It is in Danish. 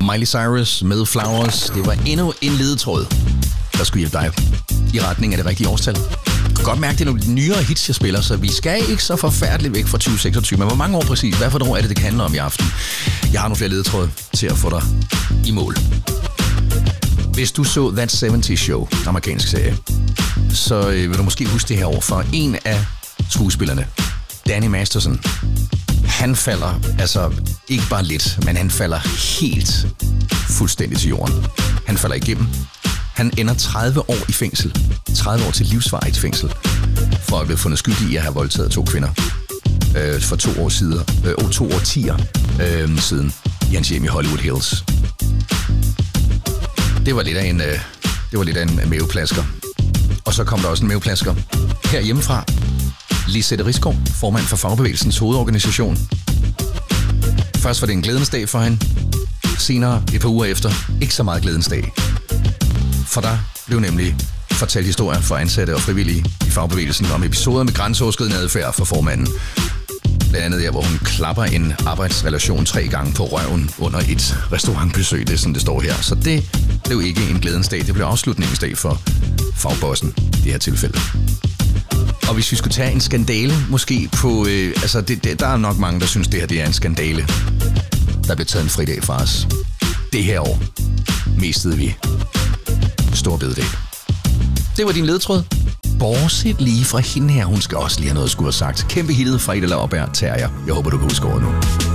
Miley Cyrus med Flowers. Det var endnu en ledetråd, der skulle hjælpe dig i retning af det rigtige årstal. Du kan godt mærke, det er nogle nyere hits, jeg spiller, så vi skal ikke så forfærdeligt væk fra 2026. Men hvor mange år præcis? Hvad for et år er det kan handle om i aften? Jeg har nogle flere ledetråd til at få dig i mål. Hvis du så That 70's Show, amerikansk serie, så vil du måske huske det her år for en af skuespillerne, Danny Masterson. Han falder, altså ikke bare lidt, men han falder helt fuldstændig til jorden. Han falder igennem. Han ender 30 år i fængsel. 30 år til livsvarigt fængsel. For at blive fundet skyldig i at have voldtaget 2 kvinder. For 2 årtier siden i hans hjem i Hollywood Hills. Det var lidt af en maveplasker. Og så kom der også en maveplasker herhjemmefra. Lisette Risgaard, formand for Fagbevægelsens hovedorganisation. Først var det en glædens dag for hende. Senere, et par uger efter, ikke så meget glædens dag. For der blev nemlig fortalt historier for ansatte og frivillige i fagbevægelsen om episoder med grænseoverskridende adfærd for formanden. Blandt andet der, hvor hun klapper en arbejdsrelation 3 gange på røven under et restaurantbesøg. Det er sådan, det står her. Så det blev ikke en glædens dag. Det blev afslutningens dag for fagbossen i det her tilfælde. Og hvis vi skulle tage en skandale, måske på... der er nok mange, der synes, det her det er en skandale. Der blev taget en fridag fra os. Det her år mistede vi Store Bededag. Det var din ledtråd. Bortset lige fra hende her. Hun skal også lige have noget at skulle have sagt. Kæmpe hittet fra Ida Lauerberg, Terrier. Jeg håber, du kan huske over nu.